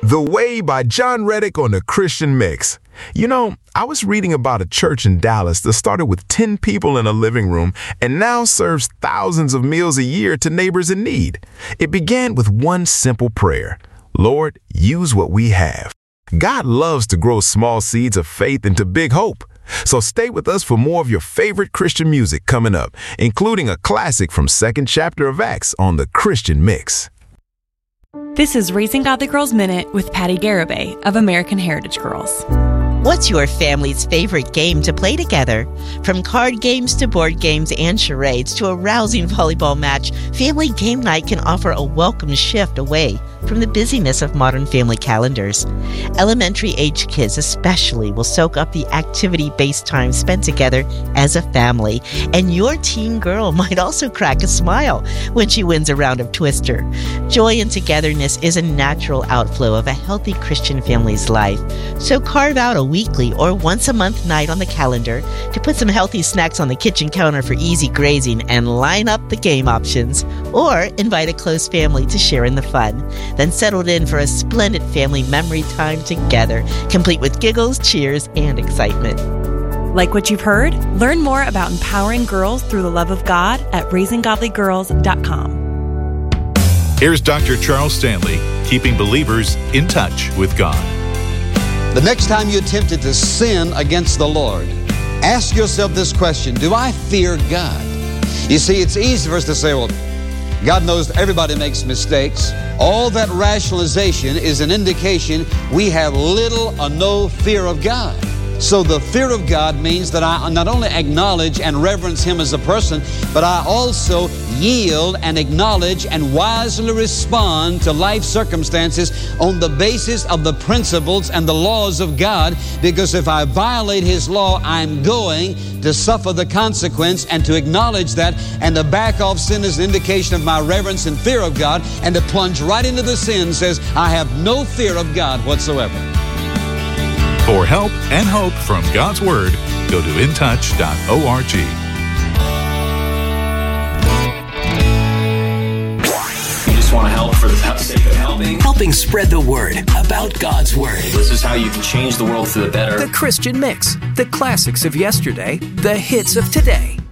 The Way by John Reddick on the Christian Mix. You know, I was reading about a church in Dallas that started with 10 people in a living room and now serves thousands of meals a year to neighbors in need. It began with one simple prayer: Lord, use what we have. God loves to grow small seeds of faith into big hope. So stay with us for more of your favorite Christian music coming up, including a classic from second chapter of Acts on the Christian Mix. This is Raising Godly Girls Minute with Patty Garibay of American Heritage Girls. What's your family's favorite game to play together? From card games to board games and charades to a rousing volleyball match, Family Game Night can offer a welcome shift away from the busyness of modern family calendars. Elementary-age kids especially will soak up the activity-based time spent together as a family, and your teen girl might also crack a smile when she wins a round of Twister. Joy and togetherness is a natural outflow of a healthy Christian family's life, so carve out a weekly or once-a-month night on the calendar to put some healthy snacks on the kitchen counter for easy grazing and line up the game options, or invite a close family to share in the fun. Then settled in for a splendid family memory time together, complete with giggles, cheers, and excitement. Like what you've heard? Learn more about empowering girls through the love of God at raisinggodlygirls.com. Here's Dr. Charles Stanley, keeping believers in touch with God. The next time you're tempted to sin against the Lord, ask yourself this question: do I fear God? You see, it's easy for us to say, well, God knows everybody makes mistakes. All that rationalization is an indication we have little or no fear of God. So the fear of God means that I not only acknowledge and reverence Him as a person, but I also yield and acknowledge and wisely respond to life circumstances on the basis of the principles and the laws of God. Because if I violate His law, I'm going to suffer the consequence, and to acknowledge that and to back off sin is an indication of my reverence and fear of God, and to plunge right into the sin says I have no fear of God whatsoever. For help and hope from God's Word, go to intouch.org. You just want to help for the sake of helping? Helping spread the word about God's Word. This is how you can change the world for the better. The Christian Mix. The classics of yesterday, the hits of today.